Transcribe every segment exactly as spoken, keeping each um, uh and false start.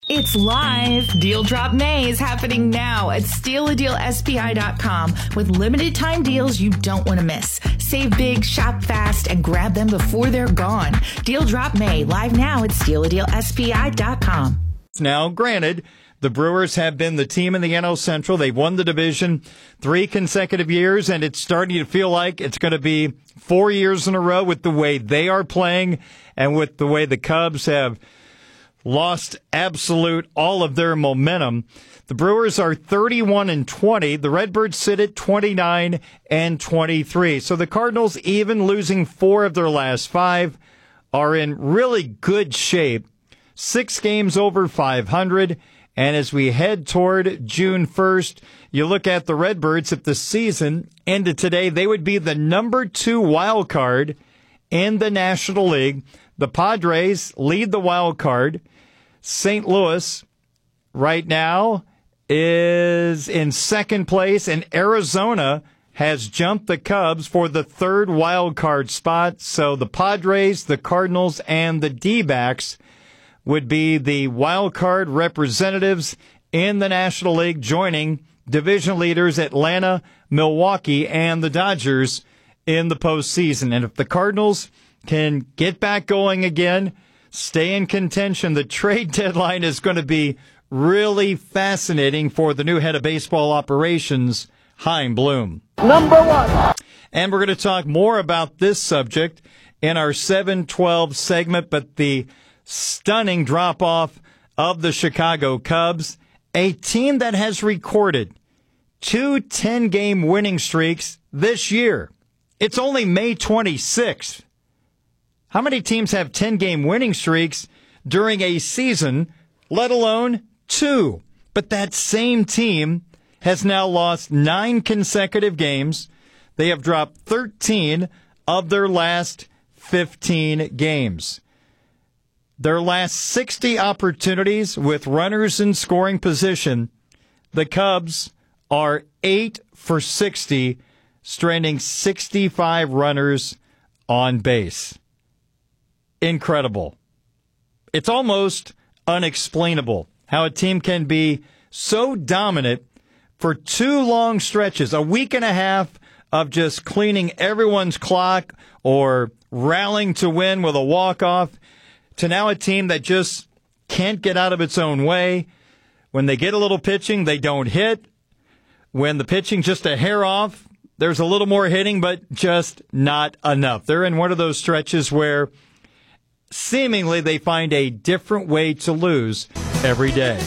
It's live. Deal Drop May is happening now at steal a deal S P I dot com with limited time deals you don't want to miss. Save big, shop fast, and grab them before they're gone. Deal Drop May live now at steal a deal S P I dot com. Now, granted, the Brewers have been the team in the N L Central. They've won the division three consecutive years, and it's starting to feel like it's going to be four years in a row with the way they are playing and with the way the Cubs have lost absolute all of their momentum. The Brewers are thirty-one and twenty. The Redbirds sit at twenty-nine and twenty-three. So the Cardinals, even losing four of their last five, are in really good shape. Six games over five hundred. And as we head toward June first, you look at the Redbirds. If the season ended today, they would be the number two wild card in the National League. The Padres lead the wild card. Saint Louis right now is in second place, and Arizona has jumped the Cubs for the third wild card spot. So the Padres, the Cardinals, and the D-backs would be the wild card representatives in the National League, joining division leaders Atlanta, Milwaukee, and the Dodgers in the postseason. And if the Cardinals can get back going again, stay in contention, the trade deadline is going to be really fascinating for the new head of baseball operations, Chaim Bloom. Number one. And we're going to talk more about this subject in our seven twelve segment, but the stunning drop-off of the Chicago Cubs, a team that has recorded two ten-game winning streaks this year. It's only May twenty-sixth. How many teams have ten-game winning streaks during a season, let alone two? But that same team has now lost nine consecutive games. They have dropped thirteen of their last fifteen games. Their last sixty opportunities with runners in scoring position, the Cubs are eight for sixty, stranding sixty-five runners on base. Incredible. It's almost unexplainable how a team can be so dominant for two long stretches, a week and a half of just cleaning everyone's clock or rallying to win with a walk-off, to now a team that just can't get out of its own way. When they get a little pitching, they don't hit. When the pitching just a hair off, there's a little more hitting, but just not enough. They're in one of those stretches where seemingly they find a different way to lose every day.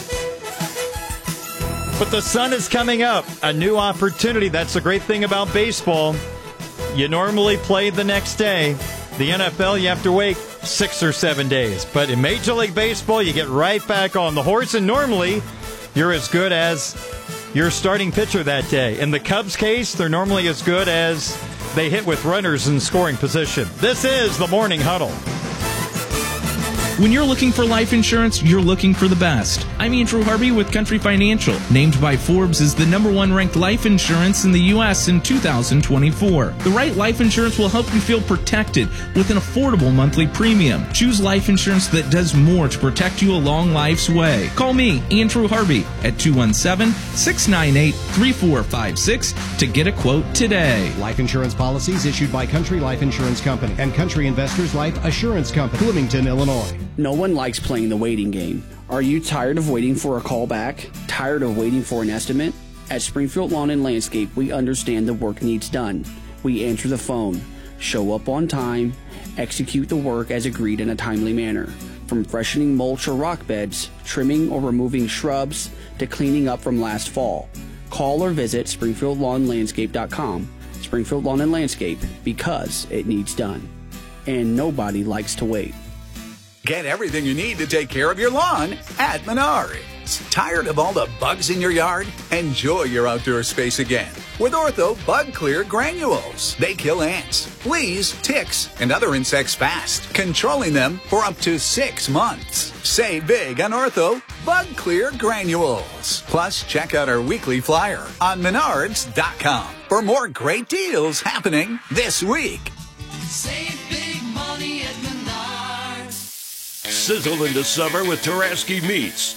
But the sun is coming up. A new opportunity. That's the great thing about baseball. You normally play the next day. The N F L, you have to wait six or seven days. But in Major League Baseball, you get right back on the horse, and normally you're as good as your starting pitcher that day. In the Cubs' case, they're normally as good as they hit with runners in scoring position. This is the Morning Huddle. When you're looking for life insurance, you're looking for the best. I'm Andrew Harvey with Country Financial, named by Forbes as the number one ranked life insurance in the U S in two thousand twenty-four. The right life insurance will help you feel protected with an affordable monthly premium. Choose life insurance that does more to protect you along life's way. Call me, Andrew Harvey, at two one seven, six nine eight, three four five six to get a quote today. Life insurance policies issued by Country Life Insurance Company and Country Investors Life Assurance Company, Bloomington, Illinois. No one likes playing the waiting game. Are you tired of waiting for a call back? Tired of waiting for an estimate? At Springfield Lawn and Landscape, we understand the work needs done. We answer the phone, show up on time, execute the work as agreed in a timely manner. From freshening mulch or rock beds, trimming or removing shrubs, to cleaning up from last fall. Call or visit springfield lawn landscape dot com. Springfield Lawn and Landscape, because it needs done. And nobody likes to wait. Get everything you need to take care of your lawn at Menards. Tired of all the bugs in your yard? Enjoy your outdoor space again with Ortho Bug Clear Granules. They kill ants, fleas, ticks, and other insects fast, controlling them for up to six months. Save big on Ortho Bug Clear Granules. Plus, check out our weekly flyer on menards dot com for more great deals happening this week. Save big money at Menards. Sizzle into summer with Taraski Meats.